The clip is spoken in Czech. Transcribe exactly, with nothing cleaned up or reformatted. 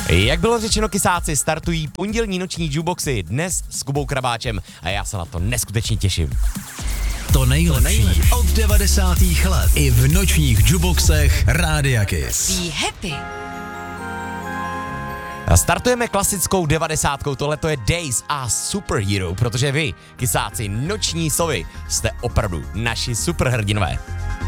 Jak bylo řečeno, kysáci, startují pondělní noční jukeboxy dnes s Kubou Krabáčem a já se na to neskutečně těším. To nejlepší od devadesátých let i v nočních jukeboxech Rádia Kiss. Be happy. Startujeme klasickou devadesátkou, tohle to je Days a Superhero, protože vy, kysáci, noční sovy, jste opravdu naši superhrdinové.